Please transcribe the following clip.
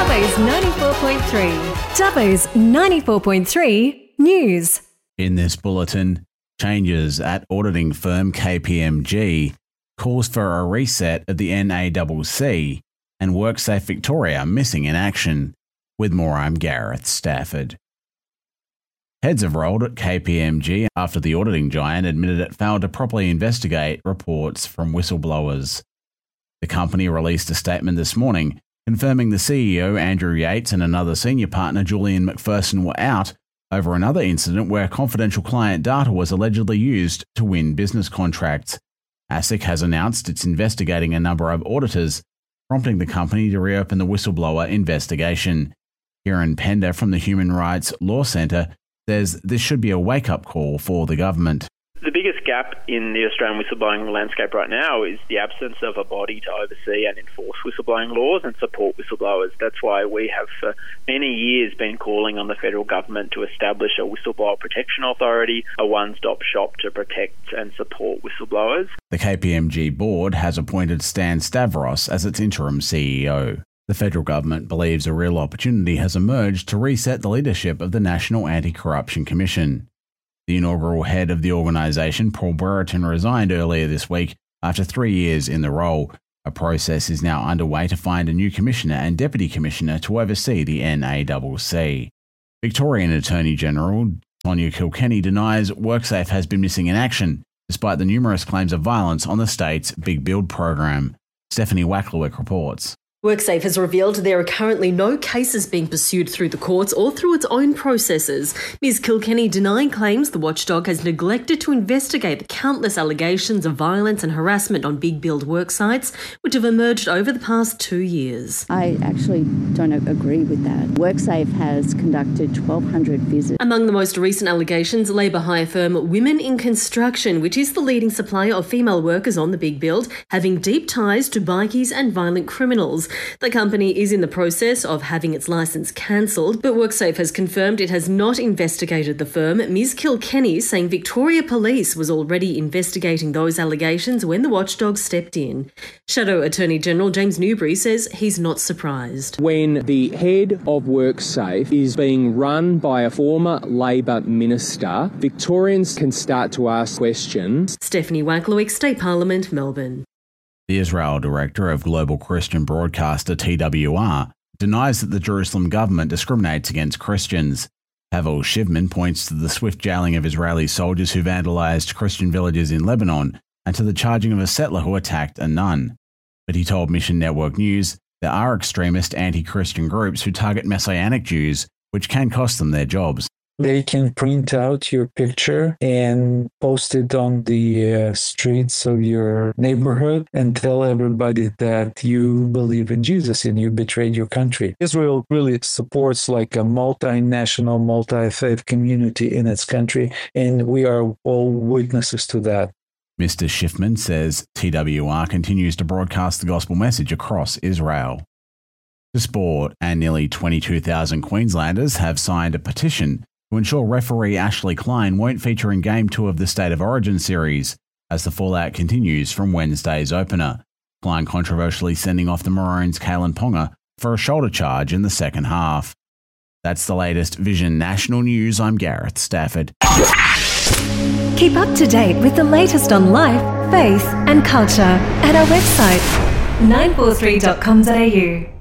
Dubbo's 94.3. Dubbo's 94.3 News. In this bulletin, changes at auditing firm KPMG calls for a reset of the NACC and WorkSafe Victoria missing in action. With more, I'm Gareth Stafford. Heads have rolled at KPMG after the auditing giant admitted it failed to properly investigate reports from whistleblowers. The company released a statement this morning confirming the CEO, Andrew Yates, and another senior partner, Julian McPherson, were out over another incident where confidential client data was allegedly used to win business contracts. ASIC has announced it's investigating a number of auditors, prompting the company to reopen the whistleblower investigation. Kieran Pender from the Human Rights Law Centre says this should be a wake-up call for the government. The biggest gap in the Australian whistleblowing landscape right now is the absence of a body to oversee and enforce whistleblowing laws and support whistleblowers. That's why we have for many years been calling on the federal government to establish a whistleblower protection authority, a one-stop shop to protect and support whistleblowers. The KPMG board has appointed Stan Stavros as its interim CEO. The federal government believes a real opportunity has emerged to reset the leadership of the National Anti-Corruption Commission. The inaugural head of the organisation, Paul Brereton, resigned earlier this week after 3 years in the role. A process is now underway to find a new commissioner and deputy commissioner to oversee the NACC. Victorian Attorney General Sonia Kilkenny denies WorkSafe has been missing in action, despite the numerous claims of violence on the state's Big Build program. Stephanie Wacklewick reports. WorkSafe has revealed there are currently no cases being pursued through the courts or through its own processes. Ms Kilkenny denying claims the watchdog has neglected to investigate the countless allegations of violence and harassment on Big Build work sites, which have emerged over the past 2 years. I actually don't agree with that. WorkSafe has conducted 1,200 visits. Among the most recent allegations, labour hire firm Women in Construction, which is the leading supplier of female workers on the Big Build, having deep ties to bikies and violent criminals. The company is in the process of having its licence cancelled, but WorkSafe has confirmed it has not investigated the firm. Ms Kilkenny saying Victoria Police was already investigating those allegations when the watchdog stepped in. Shadow Attorney General James Newbury says he's not surprised. When the head of WorkSafe is being run by a former Labor minister, Victorians can start to ask questions. Stephanie Wacklewick, State Parliament, Melbourne. The Israel director of global Christian broadcaster TWR denies that the Jerusalem government discriminates against Christians. Pavel Shivman points to the swift jailing of Israeli soldiers who vandalized Christian villages in Lebanon and to the charging of a settler who attacked a nun. But he told Mission Network News there are extremist anti-Christian groups who target Messianic Jews, which can cost them their jobs. They can print out your picture and post it on the streets of your neighborhood and tell everybody that you believe in Jesus and you betrayed your country. Israel really supports like a multinational, multi-faith community in its country, and we are all witnesses to that. Mr. Schiffman says TWR continues to broadcast the gospel message across Israel. To sport, and nearly 22,000 Queenslanders have signed a petition to ensure referee Ashley Klein won't feature in Game 2 of the State of Origin series, as the fallout continues from Wednesday's opener. Klein controversially sending off the Maroons' Kalen Ponga for a shoulder charge in the second half. That's the latest Vision National News. I'm Gareth Stafford. Keep up to date with the latest on life, faith and culture at our website 943.com.au.